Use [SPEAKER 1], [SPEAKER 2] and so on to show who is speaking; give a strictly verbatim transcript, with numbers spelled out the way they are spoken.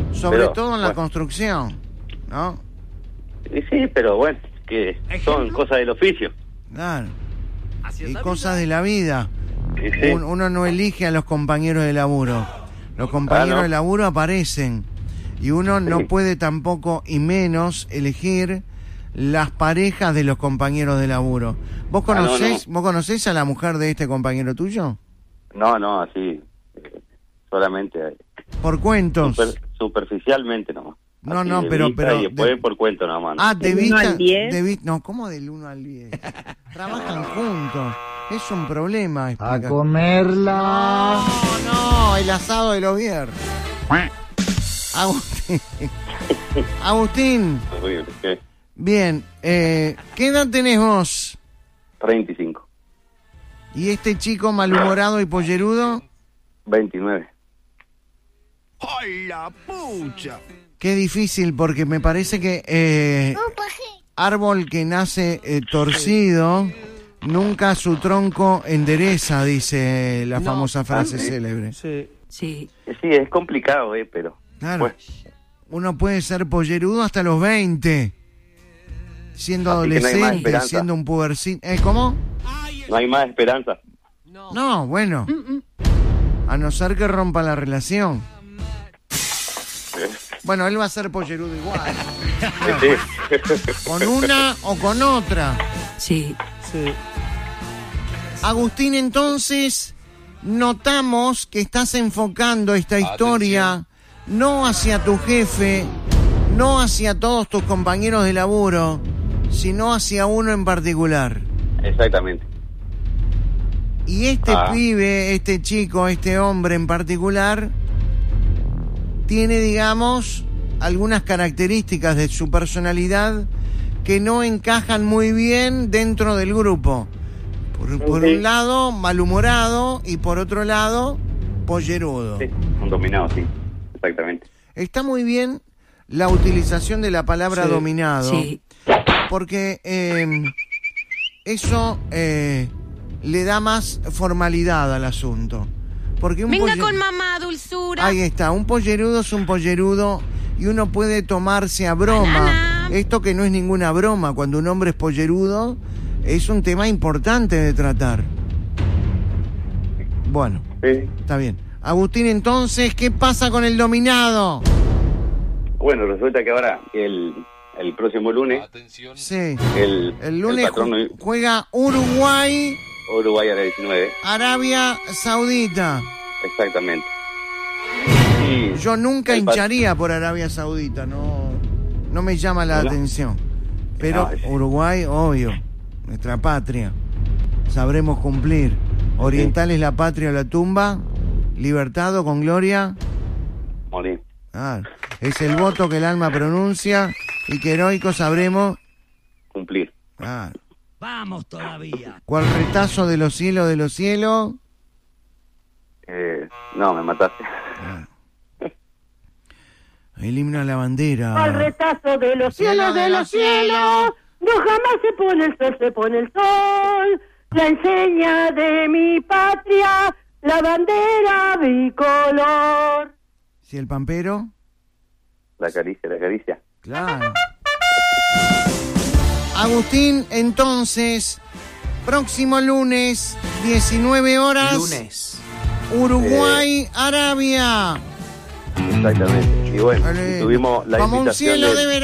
[SPEAKER 1] Sobre
[SPEAKER 2] pero,
[SPEAKER 1] todo en la
[SPEAKER 2] bueno.
[SPEAKER 1] construcción, ¿no?
[SPEAKER 2] Y sí, pero bueno, que son
[SPEAKER 3] ¿Ejemplo?
[SPEAKER 2] cosas del oficio.
[SPEAKER 1] Claro.
[SPEAKER 3] Así es
[SPEAKER 1] Y
[SPEAKER 3] la
[SPEAKER 1] cosas
[SPEAKER 3] vida.
[SPEAKER 1] de la vida.
[SPEAKER 2] Y sí.
[SPEAKER 1] Un- uno no elige a los compañeros de laburo. Los compañeros
[SPEAKER 2] Ah, ¿no?
[SPEAKER 1] de laburo aparecen. Y uno no
[SPEAKER 2] Sí.
[SPEAKER 1] puede tampoco, y menos, elegir las parejas de los compañeros de laburo. ¿Vos
[SPEAKER 2] Ah, no,
[SPEAKER 1] conocés,
[SPEAKER 2] no.
[SPEAKER 1] ¿Vos conocés a la mujer de este compañero tuyo?
[SPEAKER 2] No, no, así. eh, solamente eh,
[SPEAKER 1] Por cuentos.
[SPEAKER 2] super- superficialmente nomás.
[SPEAKER 1] No,
[SPEAKER 2] Así
[SPEAKER 1] no,
[SPEAKER 2] de
[SPEAKER 1] pero-
[SPEAKER 2] vista
[SPEAKER 1] pero
[SPEAKER 2] Y después
[SPEAKER 1] de-
[SPEAKER 2] por cuento nomás. ¿no?
[SPEAKER 1] Ah, de
[SPEAKER 4] ¿Del uno
[SPEAKER 1] vista.
[SPEAKER 4] al diez?
[SPEAKER 1] de vi- no, ¿cómo del uno al diez? Trabajan juntos. Es un problema.
[SPEAKER 5] A
[SPEAKER 1] explicar.
[SPEAKER 5] comerla.
[SPEAKER 1] No, no, el asado de los viernes. Agustín. Agustín,
[SPEAKER 2] Horrible. ¿Qué?
[SPEAKER 1] bien, eh, ¿qué edad tenés vos?
[SPEAKER 2] treinta y cinco.
[SPEAKER 1] ¿Y este chico malhumorado y pollerudo?
[SPEAKER 2] veintinueve.
[SPEAKER 3] ¡Ay, la pucha!
[SPEAKER 1] Qué difícil, porque me parece que eh, árbol que nace eh, torcido, nunca su tronco endereza, dice la
[SPEAKER 3] No.
[SPEAKER 1] famosa frase
[SPEAKER 2] Ah, sí.
[SPEAKER 1] célebre.
[SPEAKER 3] Sí.
[SPEAKER 4] Sí.
[SPEAKER 2] Eh, Sí, es complicado, eh, pero...
[SPEAKER 1] Claro.
[SPEAKER 2] Bueno,
[SPEAKER 1] Uno puede ser pollerudo hasta los veinte, siendo
[SPEAKER 2] Así que no hay más
[SPEAKER 1] adolescente,
[SPEAKER 2] esperanza.
[SPEAKER 1] siendo un pubercín. ¿Eh, ¿Cómo?
[SPEAKER 2] no hay más esperanza.
[SPEAKER 3] No.
[SPEAKER 1] No, bueno. A no ser que rompa la relación.
[SPEAKER 2] Eh,
[SPEAKER 1] Bueno, él va a ser pollerudo igual.
[SPEAKER 2] sí.
[SPEAKER 1] Con una o con otra.
[SPEAKER 4] Sí.
[SPEAKER 3] Sí.
[SPEAKER 1] Agustín, entonces, notamos que estás enfocando esta historia no hacia tu jefe, no hacia todos tus compañeros de laburo, sino hacia uno en particular.
[SPEAKER 2] Exactamente.
[SPEAKER 1] Y este
[SPEAKER 2] Ah.
[SPEAKER 1] pibe, este chico, este hombre en particular, tiene, digamos, algunas características de su personalidad que no encajan muy bien dentro del grupo. Por, por
[SPEAKER 2] Sí.
[SPEAKER 1] un lado, malhumorado, y por otro lado, pollerudo.
[SPEAKER 2] Sí, un dominado, sí. Exactamente.
[SPEAKER 1] Está muy bien la utilización de la palabra
[SPEAKER 3] Sí.
[SPEAKER 1] dominado,
[SPEAKER 4] Sí.
[SPEAKER 1] porque eh, eso eh, le da más formalidad al asunto. Porque un
[SPEAKER 6] Venga
[SPEAKER 1] polle-
[SPEAKER 6] con mamá, dulzura.
[SPEAKER 1] Ahí está, un pollerudo es un pollerudo y uno puede tomarse a broma.
[SPEAKER 6] Banana.
[SPEAKER 1] Esto que no es ninguna broma, cuando un hombre es pollerudo, es un tema importante de tratar. Bueno,
[SPEAKER 2] Sí.
[SPEAKER 1] está bien. Agustín, entonces, ¿qué pasa con el dominado?
[SPEAKER 2] Bueno, resulta que ahora, el, el próximo lunes,
[SPEAKER 1] Sí,
[SPEAKER 2] el,
[SPEAKER 1] el lunes
[SPEAKER 2] patrón
[SPEAKER 1] ju- juega Uruguay,
[SPEAKER 2] Uruguay a la diecinueve.
[SPEAKER 1] Arabia Saudita.
[SPEAKER 2] Exactamente. Y
[SPEAKER 1] Yo nunca
[SPEAKER 2] el pat-
[SPEAKER 1] hincharía por Arabia Saudita, no, no me llama la
[SPEAKER 2] No.
[SPEAKER 1] atención. Pero
[SPEAKER 2] No, es-
[SPEAKER 1] Uruguay, obvio, nuestra patria, sabremos cumplir. Oriental es la patria o la tumba, libertad o con gloria.
[SPEAKER 2] Morir.
[SPEAKER 1] Ah, es el voto que el alma pronuncia y que heroico sabremos.
[SPEAKER 2] Cumplir.
[SPEAKER 1] Ah,
[SPEAKER 3] Vamos todavía.
[SPEAKER 1] cual retazo de los cielos de los cielos.
[SPEAKER 2] Eh, no, me mataste.
[SPEAKER 1] El himno a la bandera.
[SPEAKER 4] Al retazo de los cielos, de los cielos, no jamás se pone el sol, se pone el sol. La enseña de mi patria, la bandera bicolor.
[SPEAKER 1] ¿Si el pampero?
[SPEAKER 2] La caricia, la caricia.
[SPEAKER 1] Claro. Agustín, entonces, próximo lunes, diecinueve horas.
[SPEAKER 3] Lunes.
[SPEAKER 1] Uruguay, Arabia.
[SPEAKER 2] Exactamente. Y bueno,
[SPEAKER 1] Vale.
[SPEAKER 2] tuvimos la
[SPEAKER 1] Como un
[SPEAKER 2] invitación
[SPEAKER 1] cielo
[SPEAKER 2] de...
[SPEAKER 1] de